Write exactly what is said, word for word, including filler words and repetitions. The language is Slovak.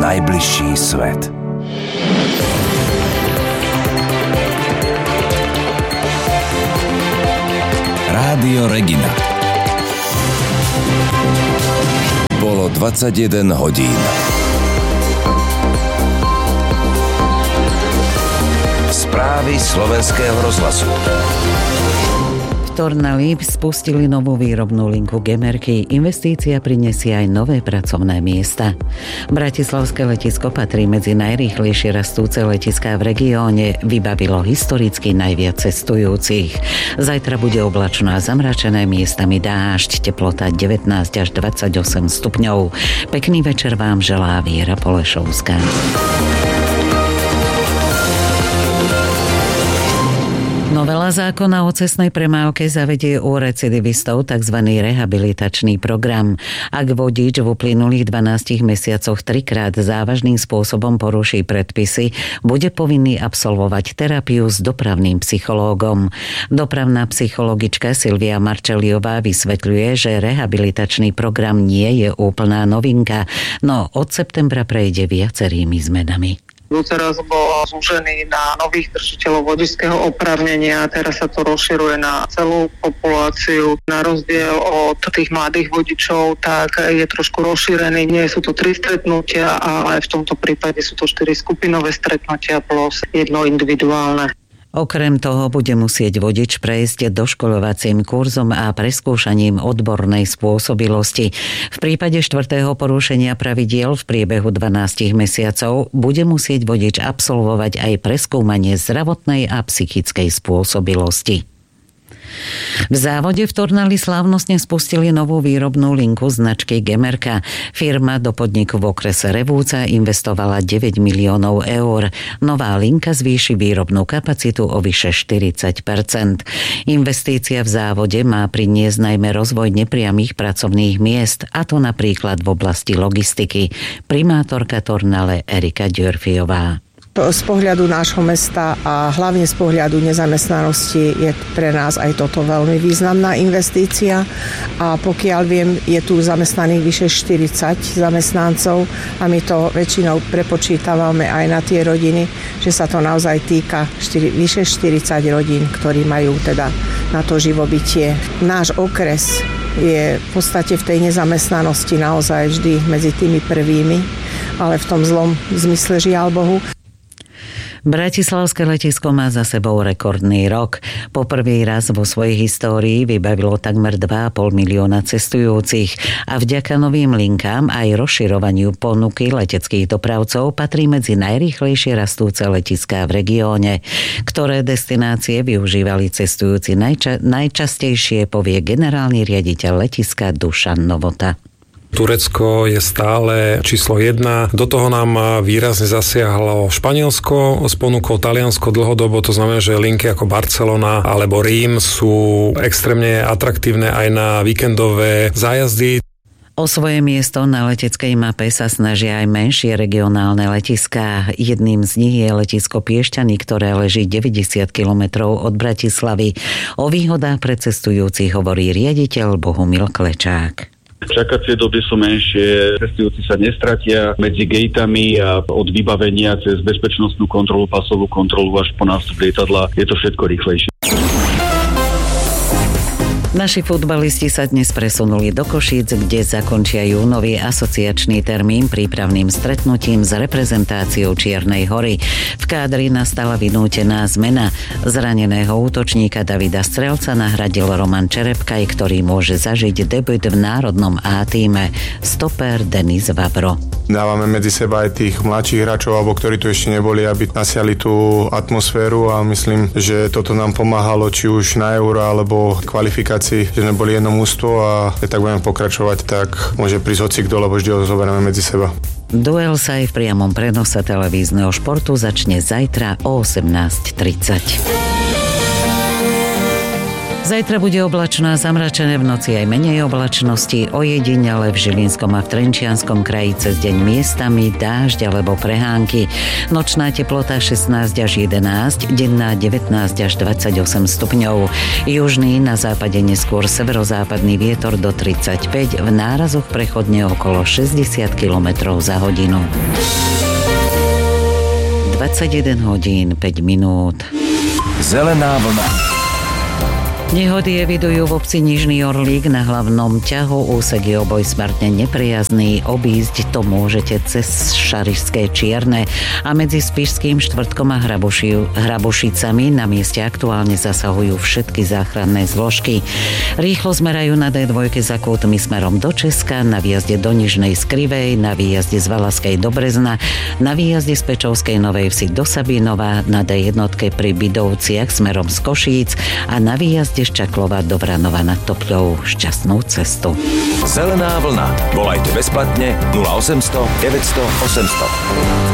najbližší svet. Rádio Regina. Bolo dvadsaťjeden hodín. Správy slovenského rozhlasu. Tornali spustili novú výrobnú linku Gemerky. Investícia prinesie aj nové pracovné miesta. Bratislavské letisko patrí medzi najrýchlejšie rastúce letiská v regióne. Vybavilo historicky najviac cestujúcich. Zajtra bude oblačno a zamračené, miestami dážď. Teplota devätnásť až dvadsaťosem stupňov. Pekný večer vám želá Viera Polešovská. Novela zákona o cestnej premávke zavedie u recidivistov tzv. Rehabilitačný program. Ak vodič v uplynulých dvanástich mesiacoch trikrát závažným spôsobom poruší predpisy, bude povinný absolvovať terapiu s dopravným psychológom. Dopravná psychologička Silvia Marčeliová vysvetľuje, že rehabilitačný program nie je úplná novinka, no od septembra prejde viacerými zmenami. Doteraz bol zúžený na nových držiteľov vodičského oprávnenia, teraz sa to rozširuje na celú populáciu. Na rozdiel od tých mladých vodičov, tak je trošku rozšírený. Nie sú to tri stretnutia, ale v tomto prípade sú to štyri skupinové stretnutia plus jedno individuálne. Okrem toho bude musieť vodič prejsť doškoľovacím kurzom a preskúšaním odbornej spôsobilosti. V prípade štvrtého porušenia pravidiel v priebehu dvanástich mesiacov bude musieť vodič absolvovať aj preskúmanie zdravotnej a psychickej spôsobilosti. V závode v Tornali slávnostne spustili novú výrobnú linku značky Gemerka. Firma do podniku v okrese Revúca investovala deväť miliónov eur. Nová linka zvýši výrobnú kapacitu o vyše štyridsať percent. Investícia v závode má priniesť najmä rozvoj nepriamých pracovných miest, a to napríklad v oblasti logistiky. Primátorka Tornale Erika Ďurfiová. Z pohľadu nášho mesta a hlavne z pohľadu nezamestnanosti je pre nás aj toto veľmi významná investícia a pokiaľ viem, je tu zamestnaných vyše štyridsať zamestnancov a my to väčšinou prepočítavame aj na tie rodiny, že sa to naozaj týka štyri, vyše štyridsať rodín, ktorí majú teda na to živobytie. Náš okres je v podstate v tej nezamestnanosti naozaj vždy medzi tými prvými, ale v tom zlom zmysle žiaľ Bohu. Bratislavské letisko má za sebou rekordný rok. Po prvý raz vo svojej histórii vybavilo takmer dva a pol milióna cestujúcich a vďaka novým linkám aj rozširovaniu ponuky leteckých dopravcov patrí medzi najrýchlejšie rastúce letiská v regióne. Ktoré destinácie využívali cestujúci najča- najčastejšie, povie generálny riaditeľ letiska Dušan Novota. Turecko je stále číslo jedna. Do toho nám výrazne zasiahlo Španielsko s ponukou, Taliansko dlhodobo, to znamená, že linky ako Barcelona alebo Rím sú extrémne atraktívne aj na víkendové zájazdy. O svoje miesto na leteckej mape sa snažia aj menšie regionálne letiská. Jedným z nich je letisko Piešťany, ktoré leží deväťdesiat kilometrov od Bratislavy. O výhodách pre cestujúcich hovorí riaditeľ Bohumil Klečák. Čakacie doby sú menšie, cestujúci sa nestratia medzi gatami a od vybavenia cez bezpečnostnú kontrolu, pasovú kontrolu až po nástup lietadla je to všetko rýchlejšie. Naši futbalisti sa dnes presunuli do Košíc, kde zakončia júnový asociačný termín prípravným stretnutím s reprezentáciou Čiernej Hory. V kádri nastala vynútená zmena. Zraneného útočníka Davida Strelca nahradil Roman Čerepkaj, ktorý môže zažiť debut v národnom A-tíme. Stoper Denis Vavro. Dávame medzi seba aj tých mladších hráčov, alebo ktorí tu ešte neboli, aby nasiali tú atmosféru a myslím, že toto nám pomáhalo či už na Euro alebo kvalifikácii, že sme boli jedno mužstvo a keď tak budeme pokračovať, tak môže prísť hocikto, lebo vždy ho zoberieme medzi seba. Duel sa aj v priamom prenose televízneho športu začne zajtra o osemnásť tridsať. Zajtra bude oblačno a zamračené, v noci aj menej oblačnosti, ojedinele v Žilinskom a v Trenčianskom kraji cez deň miestami dážď alebo prehánky. Nočná teplota šestnásť až jedenásť, denná devätnásť až dvadsaťosem stupňov. Južný, na západe neskôr severozápadný vietor do tridsaťpäť, v nárazoch prechodne okolo šesťdesiat kilometrov za hodinu. dvadsaťjeden hodín päť minút. Zelená vlna. Nehody evidujú v obci Nižný Orlík na hlavnom ťahu. Úsek je oboj smrtne nepriazný. Obísť to môžete cez Šarišské Čierne a medzi Spišským Štvrtkom a Hrabuši, Hrabušicami na mieste aktuálne zasahujú všetky záchranné zložky. Rýchlo zmerajú na dé dva za Kútmi smerom do Česka, na výjazde do Nižnej Skrivej, na výjazde z Valaskej do Brezna, na výjazde z Pečovskej Novej Vsi do Sabinova, na dé jedna pri Bidovciach smerom z Košíc a na výjazde z Čaklova do Vranova nad Topľou. Šťastnú cestu. Zelená vlna. Volajte bezplatne nula osemsto deväťsto osemsto.